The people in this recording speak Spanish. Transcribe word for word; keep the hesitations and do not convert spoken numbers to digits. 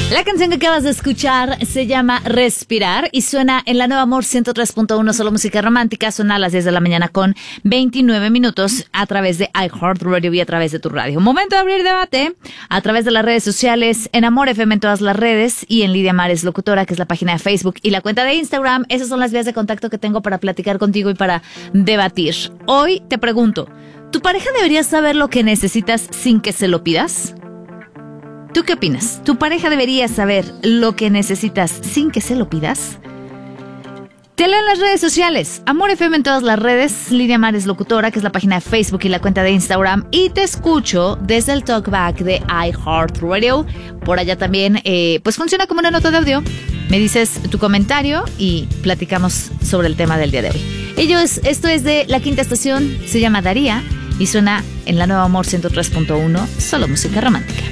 La canción que acabas de escuchar se llama Respirar y suena en la Nueva Amor ciento tres punto uno, solo música romántica. Suena a las diez de la mañana con veintinueve minutos a través de iHeartRadio y a través de tu radio. Momento de abrir debate a través de las redes sociales, en Amor F M en todas las redes y en Lidia Mares Locutora, que es la página de Facebook y la cuenta de Instagram. Esas son las vías de contacto que tengo para platicar contigo y para debatir. Hoy te pregunto, ¿tu pareja debería saber lo que necesitas sin que se lo pidas? ¿Tú qué opinas? ¿Tu pareja debería saber lo que necesitas sin que se lo pidas? Te leo en las redes sociales. Amor F M en todas las redes. Lidia Mares Locutora, que es la página de Facebook y la cuenta de Instagram. Y te escucho desde el Talkback de iHeartRadio. Por allá también, eh, pues funciona como una nota de audio. Me dices tu comentario y platicamos sobre el tema del día de hoy. Ellos, esto es de La Quinta Estación. Se llama Daría y suena en la Nueva Amor ciento tres punto uno. Solo música romántica.